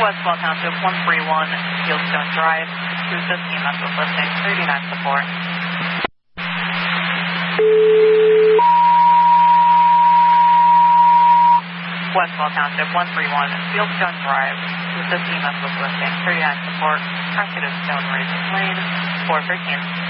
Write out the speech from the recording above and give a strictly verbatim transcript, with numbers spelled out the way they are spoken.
Westwell Township, one three one, Fieldstone Drive, two fifteen, that's with listing, thirty-nine support. Westwell Township, one three one, Fieldstone Drive, two fifteen, that's with listing, thirty-nine support, Cascade Stone Ridge Lane, four thirteen.